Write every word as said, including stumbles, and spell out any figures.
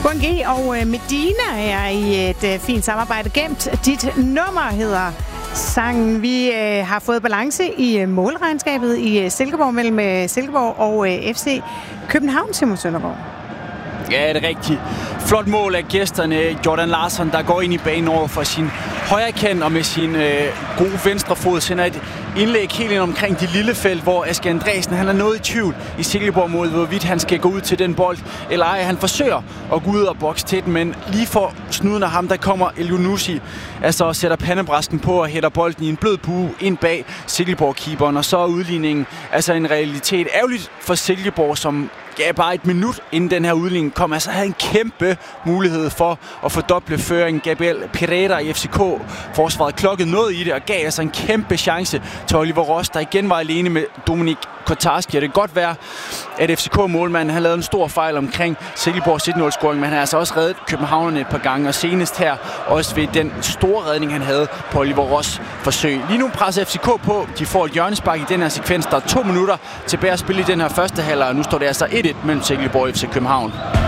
Gun G og Medina er i et fint samarbejde. Gemt dit nummer hedder sangen. Vi øh, har fået balance i øh, målregnskabet i Silkeborg mellem øh, Silkeborg og øh, F C København, Simon Søndergaard. Ja, det er rigtigt. Flot mål af gæsterne. Jordan Larsson, der går ind i banen over for sin højre kant og med sin øh, gode venstre fod sender et indlæg helt ind omkring det lille felt, hvor Asger Andresen han er noget i tvivl i Silkeborg mod, hvorvidt han skal gå ud til den bold, eller ej. Han forsøger at gå ud og bokse til den, men lige for snuden af ham, der kommer Elyounoussi, altså sætter pandebrasken på og hætter bolden i en blød bue ind bag Silkeborg-keeperen, og så er udligningen altså en realitet. Ærgerligt for Silkeborg, som ja, bare et minut inden den her udligning kom, altså havde en kæmpe mulighed for at fordoble føringen. Gabriel Pereira i F C K-forsvaret klokkede noget i det og gav altså en kæmpe chance til Oliver Ross, der igen var alene med Dominik Kotarski. Det kan godt være, at F C K-målmanden har lavet en stor fejl omkring Silkeborgs et nul-scoring, men han har altså også reddet københavnerne et par gange, og senest her også ved den store redning, han havde på Oliver Ross' forsøg. Lige nu presser F C K på. De får et hjørnespark i den her sekvens. Der er to minutter tilbage at spille i den her første halvleg, og nu står det altså et et mellem Silkeborg og F C København.